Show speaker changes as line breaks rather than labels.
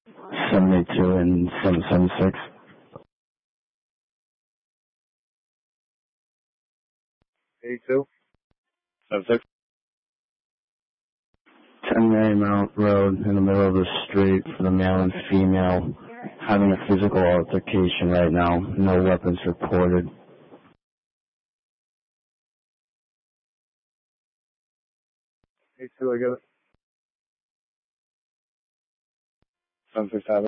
72 and 776.
82. 76.
10 Marymount Road in the middle of the street for the male and female having a physical altercation right now. No weapons reported.
82, I get it. 767.